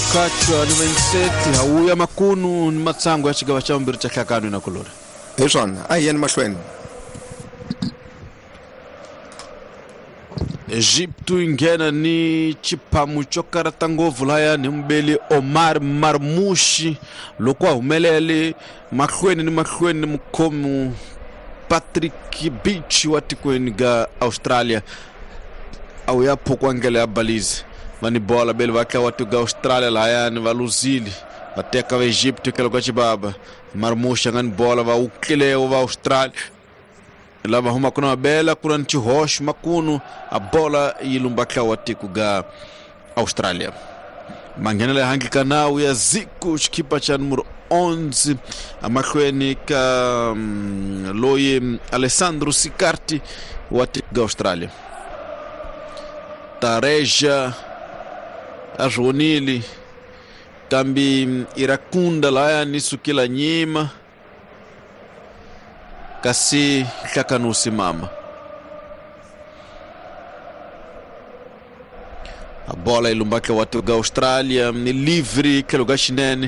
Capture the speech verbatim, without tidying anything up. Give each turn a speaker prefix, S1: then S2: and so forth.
S1: kachwa ni venseti hauya makunu ni matsango ya chigava cha mbiri cha kakanu inakulore
S2: iswona ayi yani mahlweni.
S1: Egipto ingena ni chipamu chokarata ngovu laya ni mbeli Omar Marmushi lokwa umelele mahlweni ni mahlweni mkomu Patrick Beach watikweni ga Australia au yapo kwa ngele ya balizi mani bola beli waka watu ga Australia laya ni valuzili wateka wa Egipto kelo kwa chibaba Marmushi ngani bola wa ukile wa Australia lava huma kuna bela kuna nchi hosh makunu a bola yilumbaka watiku ga Australia mangenele hangika nao ya ziku shikipa cha numero onze amakhweni ka um, loye Alessandro Sicarti watiku ga Australia Tareja Ajonili tambi irakunda laya nisukila nyima kasi kakanusi mama a bola ilumbaka watu ga Australia ni livre kelo gashinene